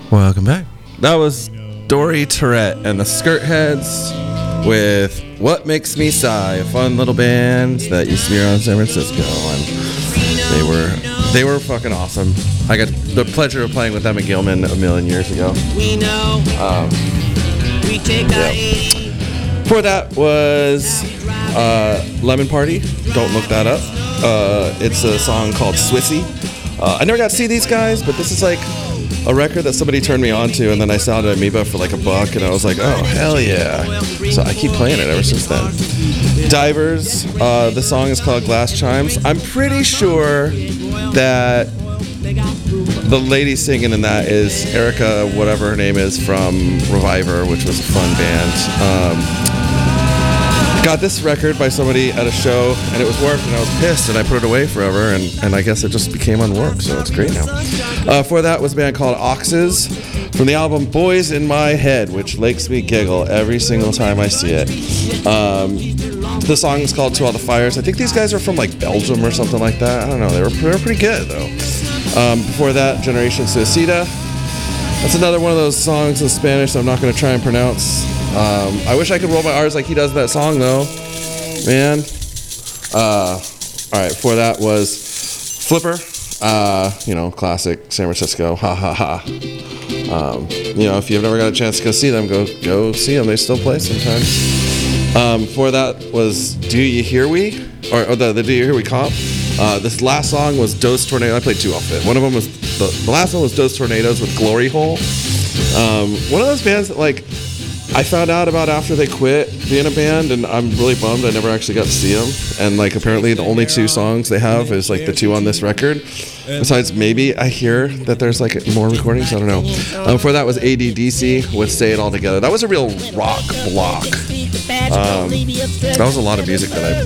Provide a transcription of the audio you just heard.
Welcome back. That was Dory Tourette and the Skirtheads with What Makes Me Sigh, a fun little band that used to be around San Francisco, and they were fucking awesome. I got the pleasure of playing with them at Gilman a million years ago. Before that was Lemon Party. Don't look that up. It's a song called Swissy. I never got to see these guys, but this is like a record that somebody turned me on to, and then I saw it at Amoeba for like $1, and I was like, oh, hell yeah. So I keep playing it ever since then. Divers, the song is called Glass Chimes. I'm pretty sure that the lady singing in that is Erica, whatever her name is, from Reviver, which was a fun band. Got this record by somebody at a show, and it was warped, and I was pissed, and I put it away forever, and I guess it just became unwarped, so it's great now. Before that was a band called Oxes from the album Boys in My Head, which makes me giggle every single time I see it. The song is called To All the Fires. I think these guys are from like Belgium or something like that. I don't know. They were pretty good, though. Before that, Generation Suicida. That's another one of those songs in Spanish that I'm not going to try and pronounce. I wish I could roll my R's like he does that song, though. Man. Alright, before that was Flipper. Classic San Francisco. Ha ha ha. If you've never got a chance to go see them, go see them. They still play sometimes. Before that was Do You Hear We? Or the Do You Hear We comp. This last song was Dos Tornadoes. I played two off it. One of them was the last one was Dos Tornadoes with Glory Hole. One of those bands that like I found out about after they quit being a band, and I'm really bummed I never actually got to see them. And like apparently the only two songs they have is like the two on this record. Besides, maybe I hear that there's like more recordings. I don't know. Before that was ADDC with Say It All Together. That was a real rock block. That was a lot of music that